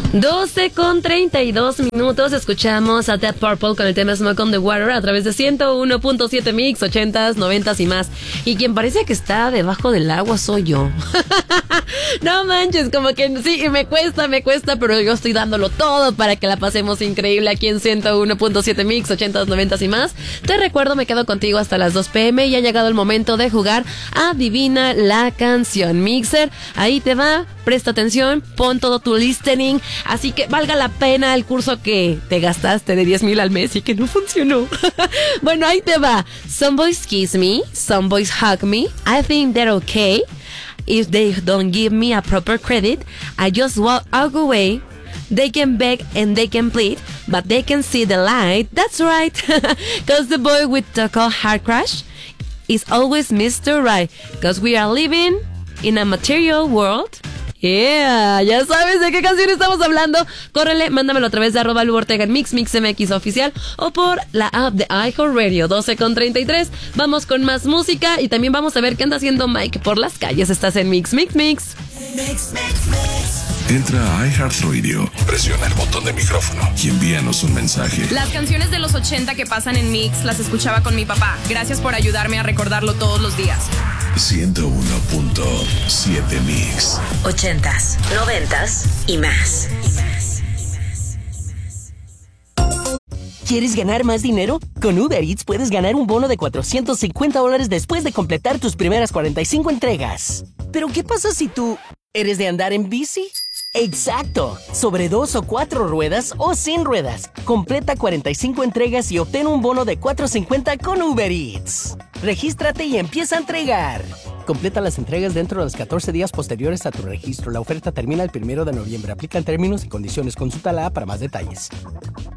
12:32 escuchamos a Dead Purple con el tema Smoke on the Water a través de 101.7 Mix, 80s, 90s y más. Y quien parece que está debajo del agua soy yo. No manches, como que sí, me cuesta, pero yo estoy dándolo todo para que la pasemos increíble aquí en 101.7 Mix, 80s, 90s y más. Te recuerdo, me quedo contigo hasta las 2 p.m. y ha llegado el momento de jugar Adivina la canción. Mixer, ahí te va, presta atención, pon todo tu listening. Así que valga la pena el curso que te gastaste de 10,000 al mes y que no funcionó. Bueno, ahí te va. Some boys kiss me, some boys hug me. I think they're okay. If they don't give me a proper credit, I just walk away. They can beg and they can plead, but they can see the light. That's right. Cause the boy with the call heart crash is always Mr. Right. Cause we are living in a material world. Yeah, ya sabes de qué canción estamos hablando. Córrele, mándamelo a través de @Lu Ortega en MixMX oficial o por la app de iHeartRadio. 12:33. Vamos con más música y también vamos a ver qué anda haciendo Mike por las calles. Estás en Mix. Entra a iHeartRadio, presiona el botón de micrófono y envíanos un mensaje. Las canciones de los 80 que pasan en Mix las escuchaba con mi papá. Gracias por ayudarme a recordarlo todos los días. 101.7 Mix. 80s, 90s y más. ¿Quieres ganar más dinero? Con Uber Eats puedes ganar un bono de $450 después de completar tus primeras 45 entregas. ¿Pero qué pasa si tú eres de andar en bici? ¡Exacto! Sobre 2 o 4 ruedas o sin ruedas. Completa 45 entregas y obtén un bono de $450 con Uber Eats. Regístrate y empieza a entregar. Completa las entregas dentro de los 14 días posteriores a tu registro. La oferta termina el 1 de noviembre. Aplican términos y condiciones. Consulta la app para más detalles.